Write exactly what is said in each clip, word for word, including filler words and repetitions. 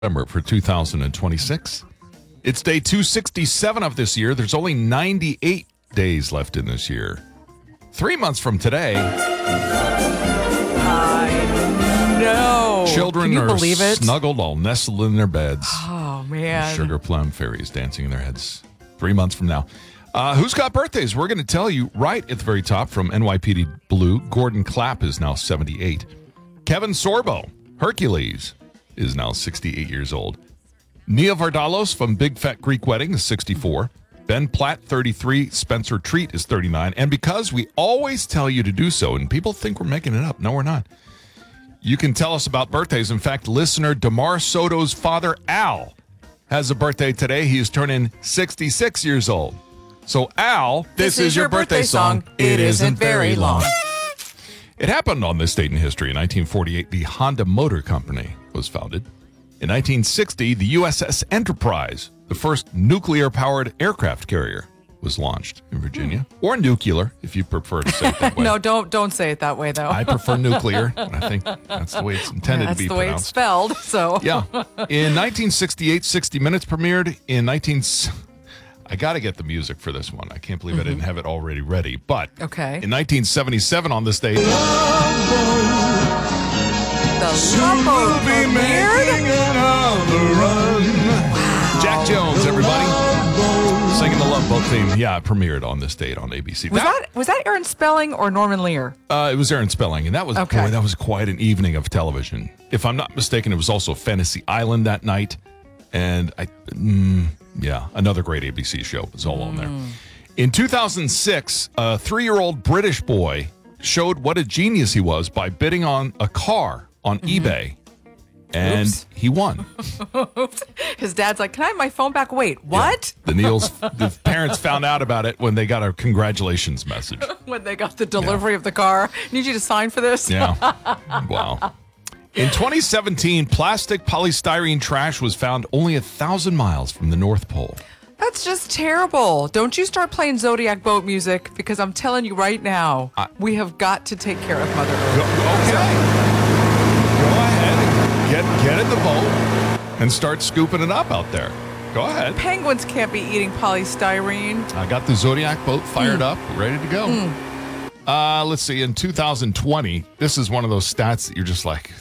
November for two thousand twenty-six. It's day two sixty-seven of this year. There's only ninety-eight days left in this year. Three months from today. I know. Children Can you are believe it? snuggled, all nestled in their beds. Oh, man. Sugar plum fairies dancing in their heads. Three months from now. Uh, who's got birthdays? We're going to tell you right at the very top from N Y P D Blue. Gordon Clapp is now seventy-eight. Kevin Sorbo, Hercules, is now sixty-eight years old. Nia Vardalos from Big Fat Greek Wedding is sixty-four. Ben Platt, thirty-three. Spencer Treat is thirty-nine. And because we always tell you to do so, and people think we're making it up. No, we're not. You can tell us about birthdays. In fact, listener Damar Soto's father, Al, has a birthday today. He is turning sixty-six years old. So, Al, this, this is, is your birthday, birthday song. song. It isn't very long. It happened on this date in history. In nineteen forty-eight, the Honda Motor Company was founded. In nineteen sixty, the U S S Enterprise, the first nuclear-powered aircraft carrier, was launched in Virginia. Hmm. Or nuclear, if you prefer to say it that way. No, don't don't say it that way, though. I prefer nuclear. I think that's the way it's intended that's to be the way pronounced. it's spelled, so. Yeah. In nineteen sixty-eight, sixty Minutes premiered. In nineteen... I got to get the music for this one. I can't believe mm-hmm. I didn't have it already ready. But okay. in nineteen seventy-seven on this day... The Love Boat premiered? Wow. Jack Jones, everybody. Singing the Love Boat theme. Yeah, it premiered on this date on A B C. Was that, that was that Aaron Spelling or Norman Lear? Uh, it was Aaron Spelling, and that was okay. boy, that was quite an evening of television. If I'm not mistaken, it was also Fantasy Island that night, and I, mm, yeah, another great A B C show. It was all mm. on there. In two thousand six, a three-year-old British boy showed what a genius he was by bidding on a car on mm-hmm. eBay. And Oops. he won. His dad's like, can I have my phone back? Wait, what? Yeah. The Neils, the parents found out about it when they got a congratulations message. When they got the delivery yeah. of the car. Need you to sign for this? Yeah. Wow. In twenty seventeen, plastic polystyrene trash was found only a thousand miles from the North Pole. That's just terrible. Don't you start playing Zodiac boat music, because I'm telling you right now, I, we have got to take care of Mother Earth. Go, okay. Go ahead. Get, get in the boat and start scooping it up out there. Go ahead. Penguins can't be eating polystyrene. I got the Zodiac boat fired mm. up, ready to go. Mm. Uh, let's see. In two thousand twenty, this is one of those stats that you're just like,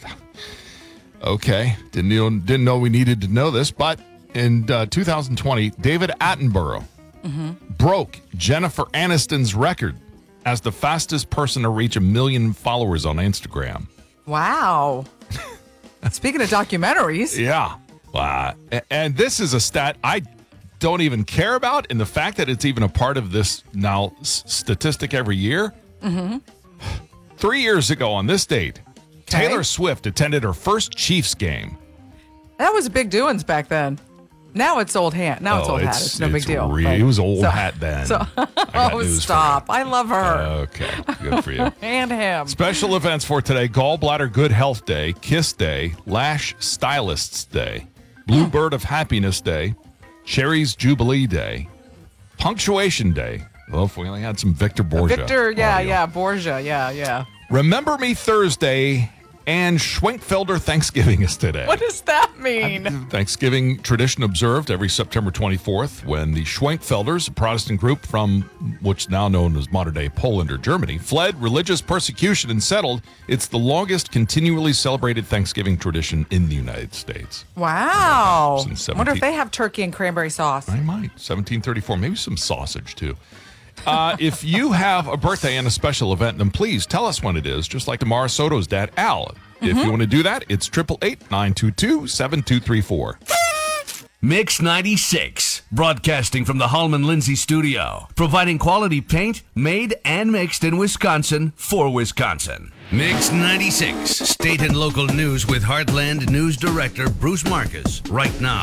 okay, didn't know, didn't know we needed to know this, but in uh, two thousand twenty, David Attenborough mm-hmm. broke Jennifer Aniston's record as the fastest person to reach a million followers on Instagram. Wow. Speaking of documentaries. Yeah. Uh, and this is a stat I don't even care about, and the fact that it's even a part of this now s- statistic every year. Mm-hmm. Three years ago on this date, okay. Taylor Swift attended her first Chiefs game. That was big doings back then. Now it's old hat. Now oh, it's old it's, hat. It's no it's big deal. Re- it was old so, hat then. So, oh, stop. I love her. Okay. Good for you. And him. Special events for today. Gallbladder Good Health Day, Kiss Day, Lash Stylists Day, Bluebird of Happiness Day, Cherries Jubilee Day, Punctuation Day. Well, if we only had some Victor Borgia. Victor, yeah, audio. yeah. Borgia, yeah, yeah. Remember Me Thursday. And Schwenkfelder Thanksgiving is today. What does that mean? Thanksgiving tradition observed every September twenty-fourth when the Schwenkfelders, a Protestant group from what's now known as modern-day Poland or Germany, fled religious persecution and settled. It's the longest continually celebrated Thanksgiving tradition in the United States. Wow. seventeen I wonder if they have turkey and cranberry sauce. I might. seventeen thirty-four. Maybe some sausage, too. Uh, if you have a birthday and a special event, then please tell us when it is, just like Damar Soto's dad, Al. Mm-hmm. If you want to do that, it's eight eight eight, nine two two, seven two three four. Mix ninety-six, broadcasting from the Hallman Lindsay studio, providing quality paint made and mixed in Wisconsin for Wisconsin. Mix ninety-six, state and local news with Heartland News Director Bruce Marcus, right now.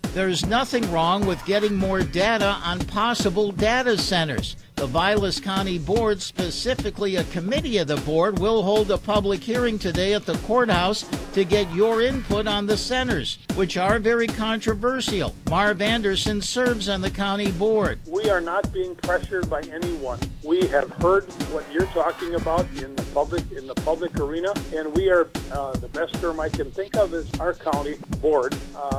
There's nothing wrong with getting more data on possible data centers. The Vilas County Board, specifically a committee of the board, will hold a public hearing today at the courthouse to get your input on the centers, which are very controversial. Marv Anderson serves on the county board. We are not being pressured by anyone. We have heard what you're talking about in the public in the public arena, and we are, uh, the best term I can think of is our county board. Uh,